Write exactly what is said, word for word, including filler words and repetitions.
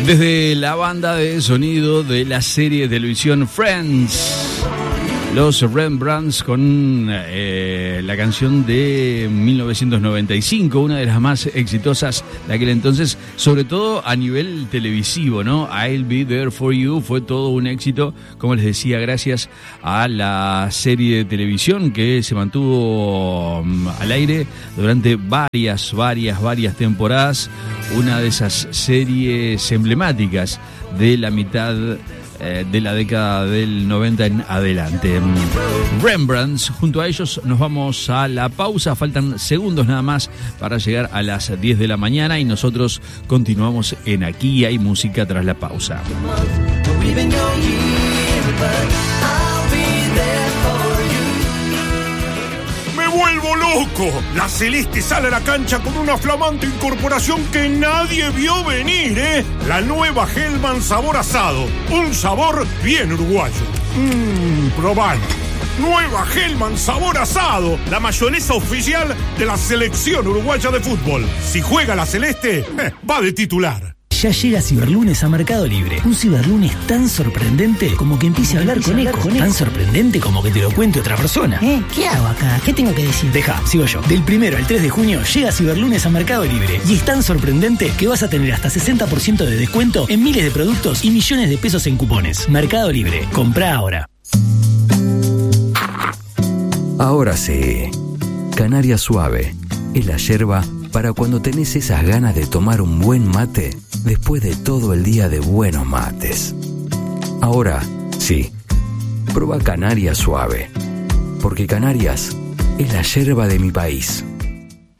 Desde la banda de sonido de la serie de televisión Friends, los Rembrandts con eh, la canción de mil novecientos noventa y cinco, una de las más exitosas de aquel entonces, sobre todo a nivel televisivo, ¿no? I'll Be There For You fue todo un éxito, como les decía, gracias a la serie de televisión que se mantuvo um, al aire durante varias, varias, varias temporadas, una de esas series emblemáticas de la mitad de la década del noventa en adelante. Rembrandts, junto a ellos nos vamos a la pausa, faltan segundos nada más para llegar a las diez de la mañana y nosotros continuamos en Aquí Hay Música tras la pausa. ¡Vuelvo loco! La Celeste sale a la cancha con una flamante incorporación que nadie vio venir, ¿eh? La nueva Hellmann's sabor asado. Un sabor bien uruguayo. Mmm, probalo. Nueva Hellmann's sabor asado. La mayonesa oficial de la selección uruguaya de fútbol. Si juega la Celeste, eh, va de titular. Ya llega Ciberlunes a Mercado Libre. Un Ciberlunes tan sorprendente como que empiece a hablar con Eco. Tan sorprendente como que te lo cuente otra persona. ¿Eh? ¿Qué hago acá? ¿Qué tengo que decir? Deja, sigo yo. Del primero al tres de junio llega Ciberlunes a Mercado Libre. Y es tan sorprendente que vas a tener hasta sesenta por ciento de descuento en miles de productos y millones de pesos en cupones. Mercado Libre. Comprá ahora. Ahora sí. Canaria Suave es la yerba para cuando tenés esas ganas de tomar un buen mate después de todo el día de buenos mates. Ahora, sí, prueba Canaria Suave, porque Canarias es la yerba de mi país.